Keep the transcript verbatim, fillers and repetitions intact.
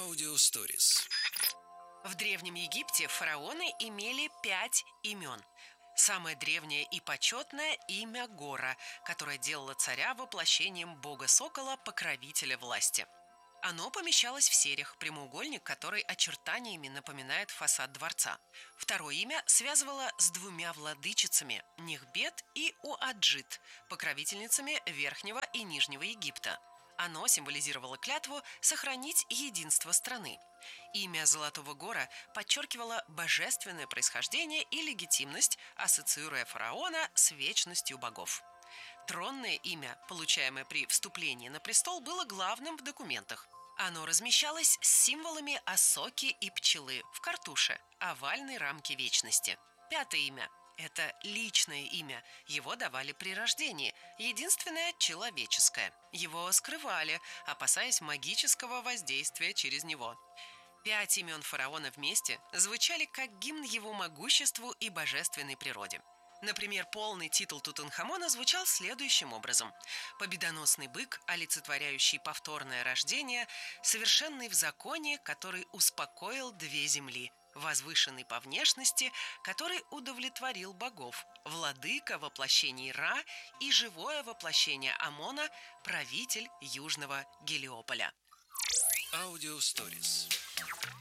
Аудиосторис. В Древнем Египте фараоны имели пять имен. Самое древнее и почетное – имя Гора, которое делало царя воплощением бога-сокола, покровителя власти. Оно помещалось в серях, прямоугольник, который очертаниями напоминает фасад дворца. Второе имя связывало с двумя владычицами – Нехбет и Уаджит, покровительницами Верхнего и Нижнего Египта. Оно символизировало клятву сохранить единство страны. Имя Золотого Гора подчеркивало божественное происхождение и легитимность, ассоциируя фараона с вечностью богов. Тронное имя, получаемое при вступлении на престол, было главным в документах. Оно размещалось с символами осоки и пчелы в картуше, овальной рамке вечности. Пятое имя – это личное имя. Его давали при рождении, единственное – человеческое. Его скрывали, опасаясь магического воздействия через него. Пять имен фараона вместе звучали как гимн его могуществу и божественной природе. Например, полный титул Тутанхамона звучал следующим образом: «Победоносный бык, олицетворяющий повторное рождение, совершенный в законе, который успокоил две земли, возвышенный по внешности, который удовлетворил богов, владыка воплощений Ра и живое воплощение Амона, правитель Южного Гелиополя». Аудиосторис.